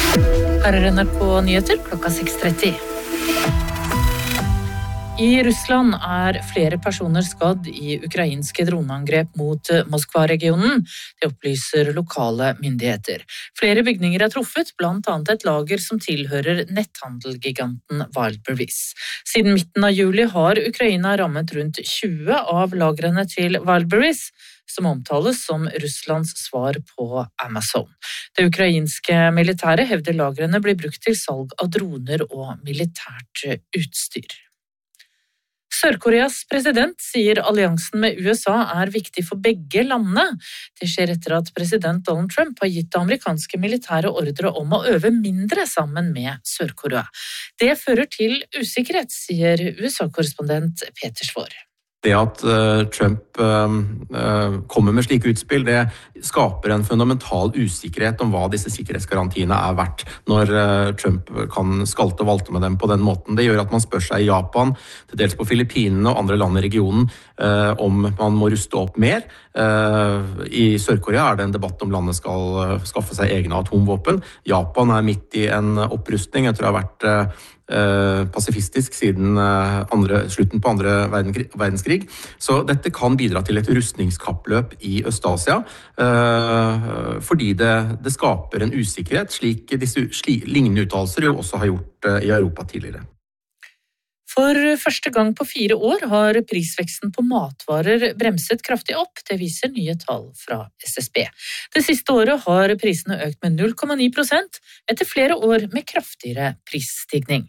Her NRK Nyheter klokka 6:30. I Russland flere personer skadd i ukrainske droneangrep mot Moskva-regionen. Det opplyser lokale myndigheter. Flere bygninger truffet, blant annet et lager som tilhører netthandelgiganten Wildberries. Siden midten av juli har Ukraina rammet rundt 20 av lagrene til Wildberries, som omtales som Russlands svar på Amazon. Det ukrainske militæret hevder lagrene blir brukt til salg av droner og militært utstyr. Sør-Koreas president sier alliansen med USA viktig for begge landene. Det skjer etter at president Donald Trump har gitt det amerikanske militære ordre om å øve mindre sammen med Sør-Korea. Det fører til usikkerhet, sier USA-korrespondent Peter Svår. Det at Trump kommer med slike utspill, det skaper en fundamental usikkerhet om hva disse sikkerhetsgarantiene verdt når Trump kan skalte og valte med dem på den måten. Det gjør at man spør seg i Japan, til dels på Filippinene og andre land i regionen, om man må ruste opp mer. I Sør-Korea det en debatt om landet skal skaffe seg egne atomvåpen. Japan midt i en opprustning. Jeg tror det har vært pasifistisk siden slutten på andre verdenskrig. Så dette kan bidra til et rustningskappløp i Øst-Asia, fordi det skaper en usikkerhet, slik disse lignende uttalelser jo også har gjort i Europa tidligere. For første gang på 4 år har prisveksten på matvarer bremset kraftig opp, det viser nye tall fra SSB. Det siste året har prisene økt med 0,9% etter flere år med kraftigere prisstigning.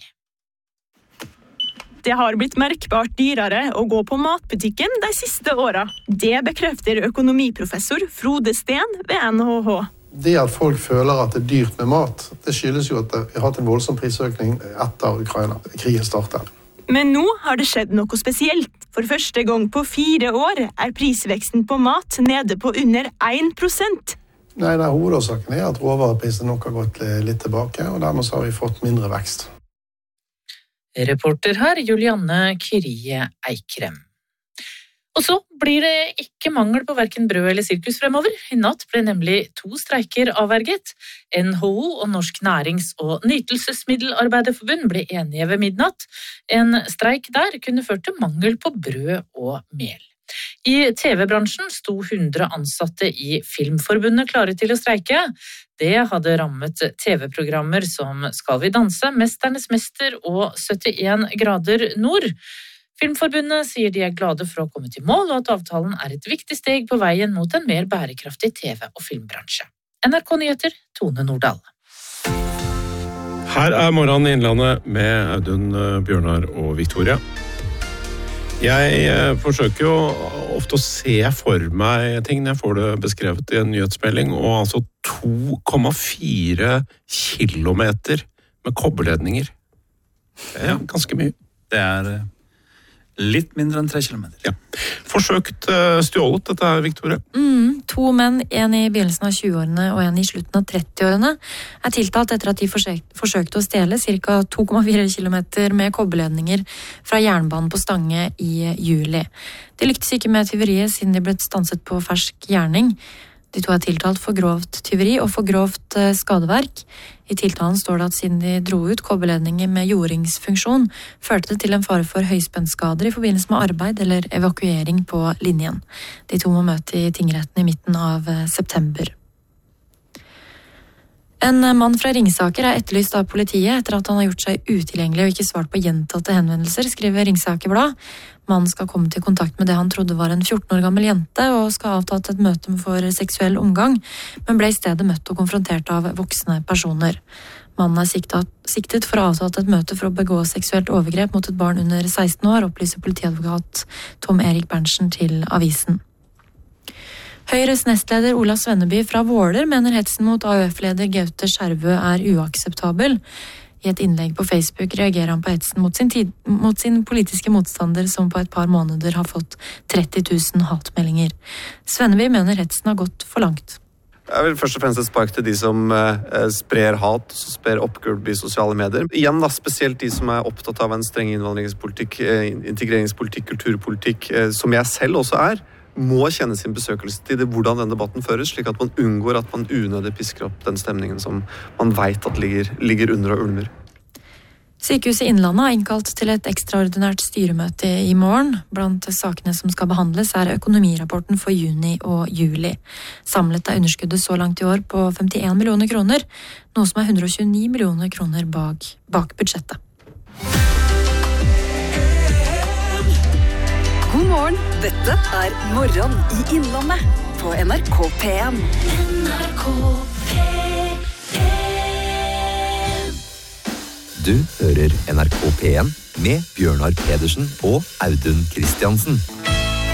Det har blitt merkbart dyrere å gå på matbutikken de siste årene. Det bekrefter økonomiprofessor Frode Steen ved NHH. Det at folk føler at det dyrt med mat, det skyldes jo at vi har hatt en voldsom prisøkning etter Ukraina-krigen startet. Men nå har det skjedd noe spesielt. For første gang på 4 år prisveksten på mat nede på under 1%. Nei, hovedårsaken at råvareprisen nok har gått litt tilbake, og dermed så har vi fått mindre vekst. Reporter her, Julianne Kyrie Eikrem. Og så blir det ikke mangel på hverken brød eller sirkus fremover. I natt ble nemlig 2 streiker avverget. NHO og Norsk Nærings- og Nytelsesmiddelarbeiderforbund ble enige ved midnatt. En streik der kunne ført til mangel på brød og mel. I TV-bransjen sto 100 ansatte i Filmforbundet klare til å streike. Det hadde rammet TV-programmer som Skal vi danse, Mesternes mester og 71 grader nord. Filmforbundet sier de glade for å komme til mål, og at avtalen et viktig steg på veien mot en mer bærekraftig TV- og filmbransje. NRK Nyheter, Tone Nordahl. Her Morgen i Innlandet med Audun, Bjørnar og Victoria. Jeg forsøker jo ofte å se for meg ting når jeg får det beskrevet i en nyhetsmelding, og altså 2,4 kilometer med kobberledninger. Det ganske mye. Det litt mindre enn 3 kilometer. Ja. Forsøkt stjålet dette Victoria? 2 menn, en i begynnelsen av 20-årene og en i slutten av 30-årene, tiltalt etter at de forsøkte å stjele ca. 2,4 kilometer med kobberledninger fra jernbanen på Stange i juli. De lyktes ikke med tyveriet siden de ble stanset på fersk gjerning. De 2 tiltalt for grovt tyveri og for grovt skadeverk. I tiltalen står det at siden de dro ut kobberledninger med jordingsfunksjon, førte det til en fare for høyspentskader i forbindelse med arbeid eller evakuering på linjen. De 2 må møte i tingretten i midten av september. En mann fra Ringsaker etterlyst av politiet etter at han har gjort seg utilgjengelig og ikke svart på gjentatte henvendelser, skriver Ringsaker Blad. Mannen skal komme til kontakt med det han trodde var en 14 år gammel jente og skal ha avtatt et møte for seksuell omgang, men ble i stedet møtt og konfrontert av voksne personer. Mannen siktet for å ha avtalt et møte for å begå seksuelt overgrep mot et barn under 16 år, opplyser politiadvokat Tom Erik Berntsen til avisen. Høyres nestleder Ola Svenneby fra Våler mener hetsen mot AUF-leder Gaute Skjervø uakseptabel. I et innlegg på Facebook reagerer han på hetsen mot sin politiske motstander som på et par måneder har fått 30 000 hatmeldinger. Svenneby mener hetsen har gått for langt. Jeg vil først og fremst et spark til de som sprer hat, som sprer oppgulp i sosiale medier. Igjen da, spesielt de som opptatt av en streng innvandringspolitikk, integreringspolitikk, kulturpolitikk, som jeg selv også må kjenne sin besøkelsestid i hvordan den debatten føres, slik at man unngår at man unødig pisker opp den stemningen som man vet at ligger under og ulmer. Sykehuset Innlandet har innkalt til et ekstraordinært styremøte i morgen. Blant sakene som skal behandles er økonomirapporten for juni og juli. Samlet er underskuddet så langt i år på 51 millioner kroner, noe som er 129 millioner kroner bak budsjettet. God morgen, dette er Morgen i Innlandet på NRK P1. NRK P1. Du hører NRK P1 med Bjørnar Pedersen og Audun Kristiansen.